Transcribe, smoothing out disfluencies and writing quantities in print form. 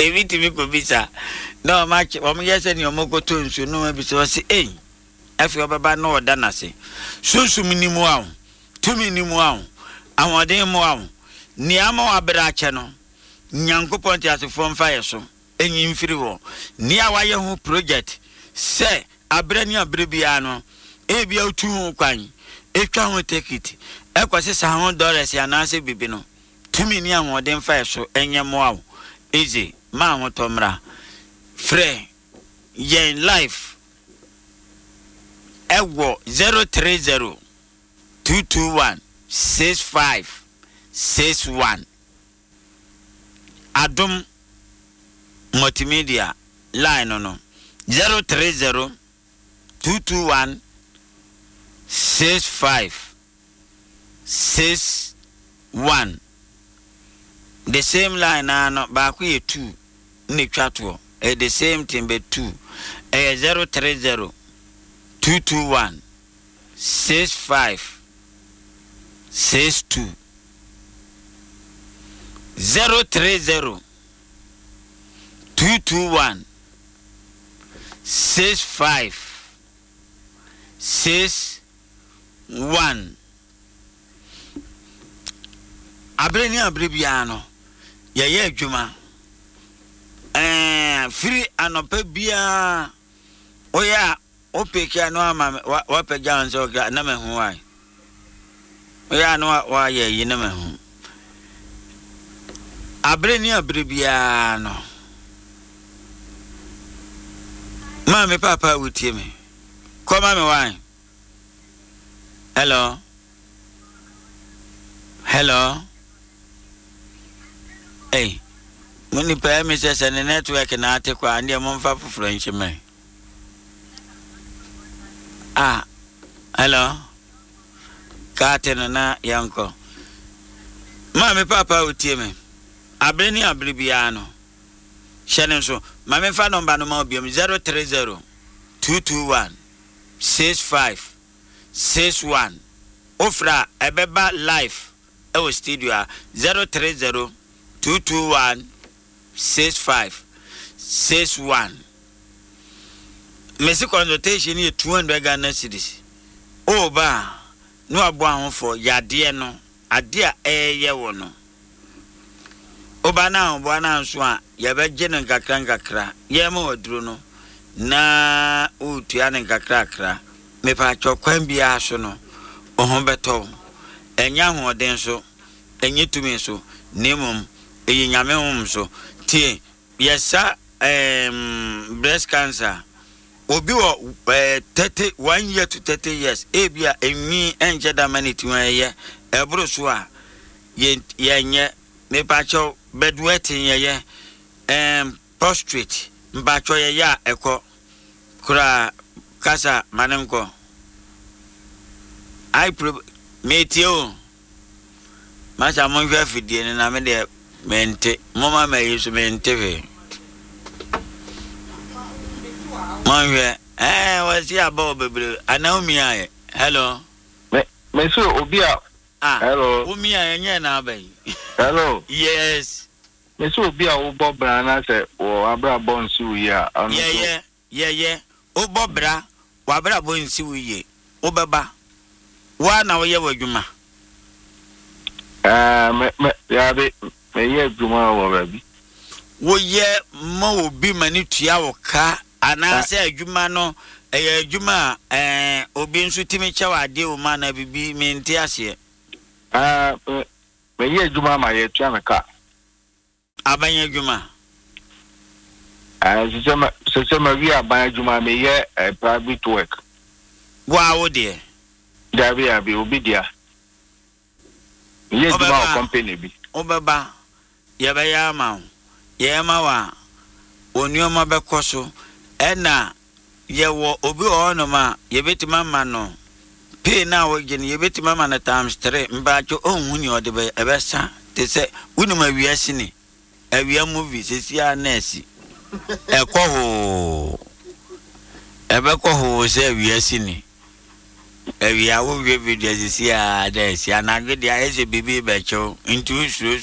Evitimi kubisa. No match omyese ni omokoto nsu no ebisa o se afi obaba no oda na se. Sunsu minimu awo. Tumi nimu awo. Awode mu awo. Ni ama wabra ache no. Nyankopon ti asefo mfa yeso. Enyi mfiri wo. Ni awaye ho project. Se abre ni abre bia no. Ebia otu kwan. Etwa ho take it. Ekwase sa ho dollars ya na se bibi no. Tumi ni awode mfa yeso enye mu awo. Easy. Ma ho tomra. Free yen life ewo 030 221 6561 Adum multimedia line no 030 221 6561 the same line no ba ku ye 2 ni twato the same thing be 2 030 221 6562 030 221 6561 abreni abrebiano ye adwuma free anope bia oya opeke no ama wa pega nso na mehu ai oya no wa ye yi na mehu abreni abrebia no mama papa wutie me koma me wan hello hey Muni pa me say the network na ate kwa ande mo mfa fufuro nchime. Hello. Katena na yanko. Mame papa utie me. Abreni abrebiano. Shane so. Mame fa number no ma obiom 030 221 6561. Ofra ebeba live e studio 030 221 6561 Mesi consultation ye 200 Ghana cedis. Ba no abo ahofo yade no ade a eye wo no. Oba na obo na nso a ye beje no nkakra ye ma waduro no na utua ne nkakra me pa chokwan bia so no ohon beto enya hoden so enye tumi so nemum eyi nyame hom so tie yesa breast cancer obi wo 1 year to 30 years ebia enwi enje da manity wan ye ebro so a yenye me pacho bedwetting ye prostrate mbacho ye ya eko kura kasa manenko metio macha monhwe fidie ni na me de mente mama me yesu mente we monhwe wasi aba bebre anaomi aye hello me so obia hello omi aye nye na abai hello yes me so obia wo bobra na se wo abra bonsu ya ye o bobra wa abra bonsu ye obeba wa na wo ye wadwuma me ye dwuma wo baby wo ye ma obi mani tua wo ka ana se adwuma no adwuma obi nso timi kya wade o ma na bibi menti ase me ye dwuma ma ye tua me ka abanya dwuma sema we abanya dwuma me ye private work wa wo de Dabi obi dia ye dwuma company bi obeba ye ba ya ma ye ma wa onioma be koso ena ye wo obi ono ma ye betima ma no pay na wo gene ye betima ma na times 3 mbacho onhu ni ode be ebesa te se wunuma wiase ni awia movie sesi a nurse ekoho ebekoho se wiase ni awia wo video sesi a nurse anagede a ese bibi becho into